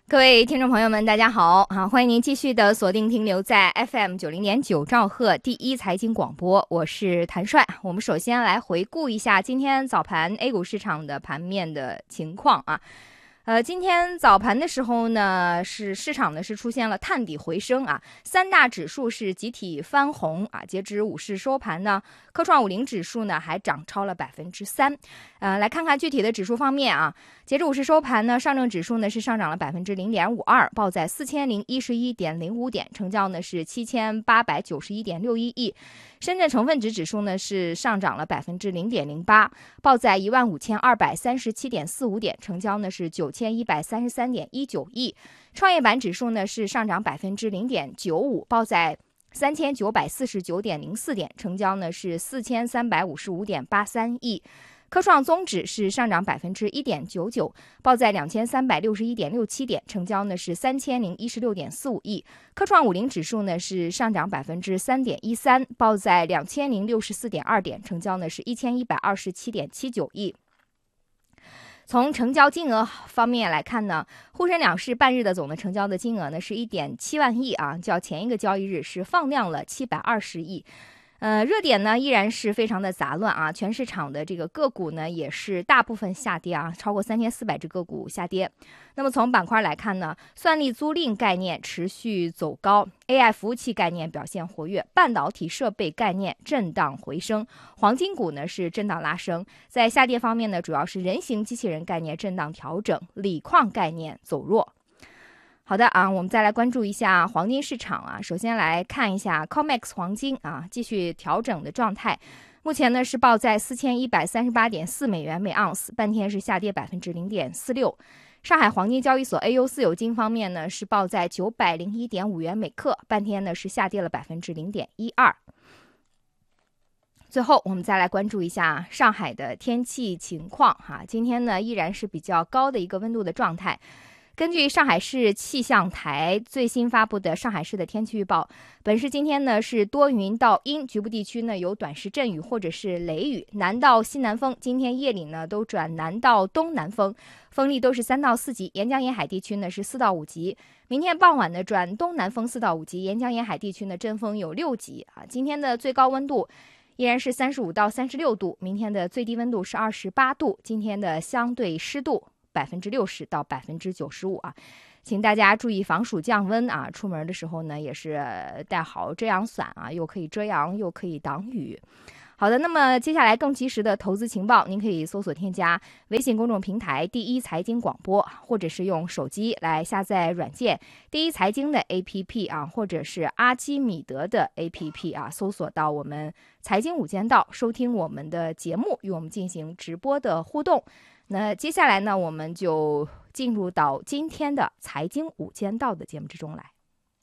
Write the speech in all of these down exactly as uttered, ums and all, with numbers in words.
各位听众朋友们，大家好啊！欢迎您继续的锁定停留在 F M 九零点九兆赫第一财经广播，我是谭帅。我们首先来回顾一下今天早盘 A 股市场的盘面的情况啊。呃，今天早盘的时候呢，是市场呢是出现了探底回升啊，三大指数是集体翻红啊。截止午市收盘呢，科创五零指数呢还涨超了百分之三。呃，来看看具体的指数方面啊，截止午市收盘呢，上证指数呢是上涨了百分之零点五二，报在四千零一十一点零五点，成交呢是七千八百九十一点六一亿。深圳成分指指数呢是上涨了百分之零点零八，报在一万五千二百三十七点四五点，成交呢是九千一百三十三点一九亿。创业板指数呢是上涨百分之零点九五，报在三千九百四十九点零四点，成交呢是四千三百五十五点八三亿。科创综指是上涨百分之一点九九，报在两千三百六十一点六七点，成交呢是三千零一十六点四五亿。科创五零指数呢是上涨百分之三点一三，报在两千零六十四点二点，成交呢是一千一百二十七点七九亿。从成交金额方面来看呢，沪深两市半日的总的成交的金额呢是一点七万亿啊，较前一个交易日是放量了七百二十亿。呃，热点呢依然是非常的杂乱啊，全市场的这个个股呢也是大部分下跌啊，超过三千四百只个股下跌。那么从板块来看呢，算力租赁概念持续走高， A I 服务器概念表现活跃，半导体设备概念震荡回升，黄金股呢是震荡拉升。在下跌方面呢，主要是人形机器人概念震荡调整，锂矿概念走弱。好的啊，我们再来关注一下黄金市场啊。首先来看一下 C O M E X 黄金啊，继续调整的状态。目前呢是报在四千一百三十八点四美元每盎司，半天是下跌百分之零点四六。上海黄金交易所 A U 私有金方面呢是报在九百零一点五元每克，半天呢是下跌了百分之零点一二。最后我们再来关注一下上海的天气情况哈，今天呢依然是比较高的一个温度的状态。根据上海市气象台最新发布的上海市的天气预报，本市今天呢是多云到阴，局部地区呢有短时阵雨或者是雷雨，南到西南风，今天夜里呢都转南到东南风，风力都是三到四级，沿江沿海地区呢是四到五级。明天傍晚呢转东南风四到五级，沿江沿海地区呢阵风有六级啊。今天的最高温度依然是三十五到三十六度，明天的最低温度是二十八度，今天的相对湿度百分之六十到百分之九十五啊，请大家注意防暑降温啊！出门的时候呢，也是带好遮阳伞啊，又可以遮阳又可以挡雨。好的，那么接下来更及时的投资情报，您可以搜索添加微信公众平台第一财经广播，或者是用手机来下载软件第一财经的 A P P 啊，或者是阿基米德的 A P P 啊，搜索到我们财经五间道，收听我们的节目，与我们进行直播的互动。那接下来呢，我们就进入到今天的财经五间道的节目之中来。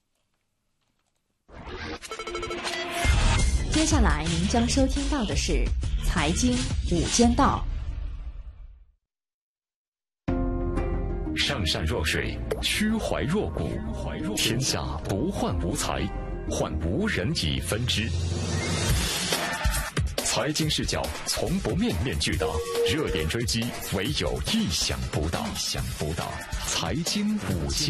接下来您将收听到的是财经五间道。 上善若水，虚怀若谷，天下不患无才，患无人以分之。财经视角从不面面俱到，热点追击唯有意想不到。意想不到，财经五间